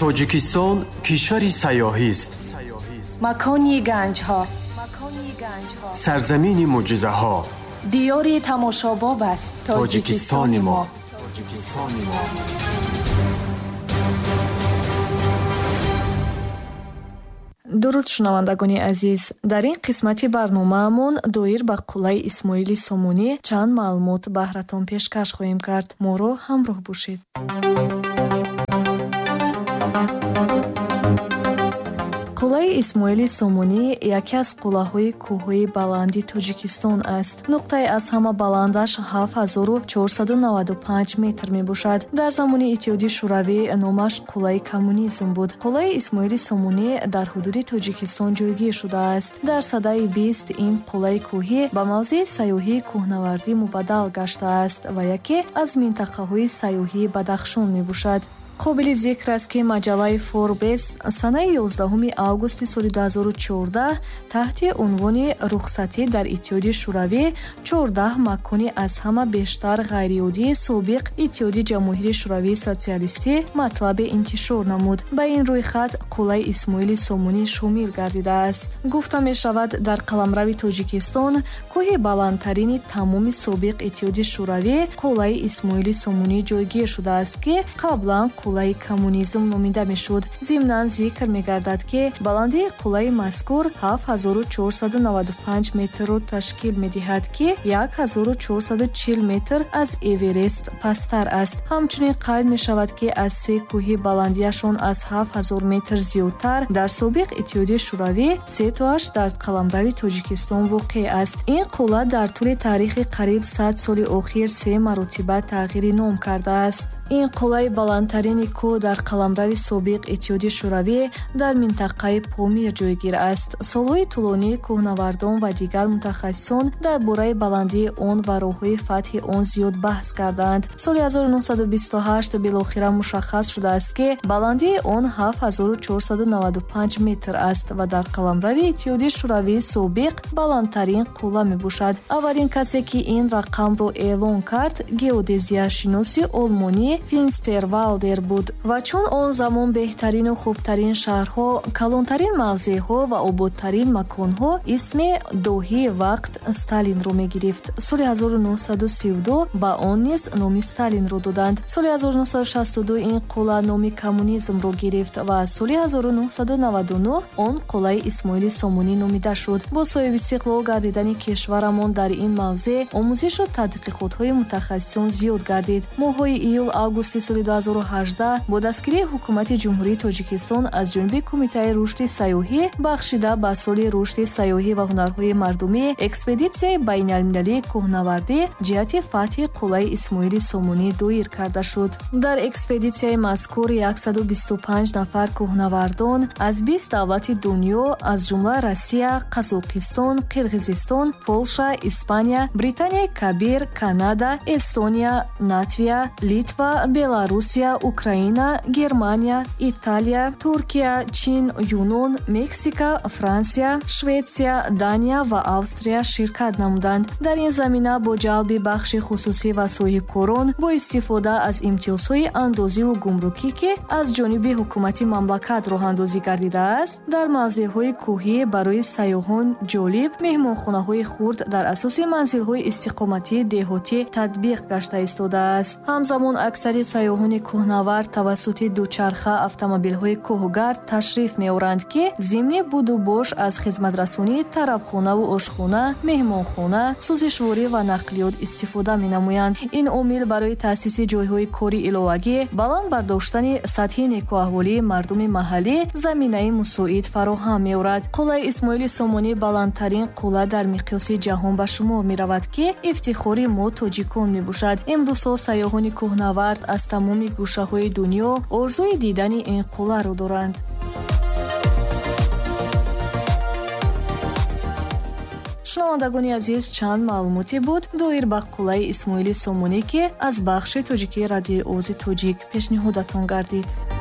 توجیکستان کشوری سیاحی است. مکانی گنج‌ها، سرزمین معجزه‌ها. دیاری تماشاباب است. توجیکستان ما. дуруд шунавандагони азиз, дар ин қисмати барномаамон доир ба қуллаи исмоили сомонӣ чанд маълумот баҳратон пешкаш хоҳем кард. моро ҳамроҳ бошед. қуллаи исмоили сомонӣ яке аз қуллаҳои кӯҳҳои баланди Тоҷикистон аст. нуқтаи аз ҳама баландаш 7495 метр мебошад. дар замони Иттиҳоди Шӯравӣ номаш қуллаи коммунизм буд. қуллаи исмоили сомонӣ дар ҳудуди Тоҷикистон ҷойгир шудааст. дар садаи 20 ин қуллаи кӯҳӣ ба мавзеи сайёҳии кӯҳнавардӣ мубаддал гаштааст ва яке аз минтақаҳои сайёҳии Бадахшон мебошад. қобили зикр аст ки маҷаллаи Forbes санаи 11 августи соли 2014 таҳти унвони рухсатӣ дар Иттиҳоди Шӯравӣ 14 макони аз ҳама бештар ғайриоддии собиқ Иттиҳоди Ҷамҳурии Шӯравии Социалистӣ матлаби интишор намуд. Ба ин рӯйхат қуллаи Исмоили Сомонӣ шомил гардидааст. гуфта мешавад, дар қаламрави Тоҷикистон кӯҳи баландтарини тамоми собиқ Иттиҳоди Шӯравӣ қуллаи Исмоили Сомонӣ ҷойгир шудааст, ки қаблан қуллаи коммунизм номида мешуд. зимнан зикр мегардад, ки баландии қуллаи мазкур 7495 метрро ташкил медиҳад, ки 1440 метр аз Эверест пасттар аст. ҳамчунин қайд мешавад, ки аз се кӯҳи баландияшон аз 7000 метр зиёдтар дар собиқ Иттиҳоди Шӯравӣ сетоаш дар қаламрави Тоҷикистон воқеъ аст. ин қулла дар тӯли таърихи қариб 100 соли охир 3 маротиба тағйири ном кардааст. ин қуллаи баландтарини кӯҳ дар қаламрави собиқ Иттиҳоди Шӯравӣ дар минтақаи Помир ҷойгир аст. солҳои тӯлонӣ кӯҳнавардон ва дигар мутахассисон дар бораи баландии он ва роҳҳои фатҳи он зиёд баҳс карданд. соли 1928 билохира мушаххас шудааст, ки баландии он 7495 метр аст ва дар қаламрави Иттиҳоди Шӯравии собиқ баландтарин қулла мебошад. аввалин касе, ки ин рақамро эълон кард, геодезияшиноси олмонӣ Финстервалдер буд ва чун он замон беҳтарину хубтарин шаҳрҳо, калонтарин мавзеъҳо ва ободтарин маконҳо исми доҳии вақт Сталинро мегирифт. соли 1932 ба он низ номи Сталинро доданд. соли 1962 ин қулла номи коммунизмро гирифт ва соли 1999 он қуллаи Исмоили Сомонӣ номида шуд. бо соҳиби истиқлол гардидани кишварамон дар ин мавзеъ омӯзишу тадқиқотҳои мутахассисон зиёд гардид. моҳҳои июл августи соли 2018 бо дастгирии ҳукумати ҷумҳурии Тоҷикистон аз ҷониби Кумитаи рушди сайёҳӣ бахшида ба соли рушди сайёҳӣ ва ҳунарҳои мардумӣ экспедитсияи байналмилалии кӯҳнавардӣ ҷиҳати фатҳи қуллаи Исмоили Сомонӣ доир карда шуд. дар экспедитсияи мазкур 125 нафар кӯҳнавардон аз 20 давлати дунё аз ҷумла Россия, Қазоқистон, Қирғизистон, Полша, Испания, Британияи Кабир, Канада, Эстония, Латвия, Литва, Беларусия, Украина, Германия, Италия, Туркия, Чин, Юнон, Мексика, Франсия, Шветсия, Дания ва Австрия ширкат намуданд. дар ин замина бо ҷалби бахши хусусӣ ва соҳибкорон бо истифода аз имтиёзҳои андозиву гумрукӣ, ки аз ҷониби ҳукумати мамлакат роҳандозӣ гардидааст, дар мавзеъҳои кӯҳӣ барои сайёҳон ҷолиб меҳмонхонаҳои хурд дар асоси манзилҳои истиқоматии деҳотӣ татбиқ гашта истодааст. ҳамзамон аксари сайёҳони кӯҳнавард тавассути дучарха автомобилҳои кӯҳгард ташриф меоранд, ки зимни буду бош аз хизматрасонии тарабхонаву ошхона, меҳмонхона, сӯзишворӣ ва нақлиёт истифода менамоянд. ин омил барои таъсиси ҷойҳои кори иловагӣ, баланд бардоштани сатҳи некуаҳволии мардуми маҳаллӣ заминаи мусоид фароҳам меорад. қуллаи Исмоили Сомонӣ баландтарин қулла дар миқёси ҷаҳон ба шумор меравад, ки ифтихори мо тоҷикон мебошад. имрӯзҳо сайёҳони кӯҳнавард аз тамоми гӯшаҳои дунё орзуи дидани ин қулларо доранд. шунавандагони азиз, чанд маълумоте буд доир ба қуллаи Исмоили Сомонӣ, ки аз бахши тоҷикии Радиои Овози Тоҷик пешниҳодатон гардид.